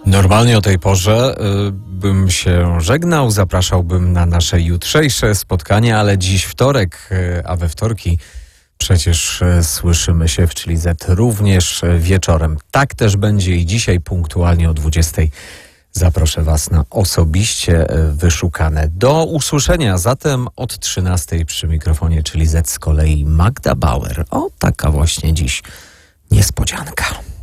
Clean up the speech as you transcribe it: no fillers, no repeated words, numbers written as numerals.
Normalnie o tej porze bym się żegnał, zapraszałbym na nasze jutrzejsze spotkanie, ale dziś wtorek, a we wtorki przecież słyszymy się w Chili Z również wieczorem. Tak też będzie i dzisiaj punktualnie o 20:00. Zaproszę Was na osobiście wyszukane. Do usłyszenia zatem od 13:00 przy mikrofonie Chili Z z kolei Magda Bauer. O, taka właśnie dziś niespodzianka.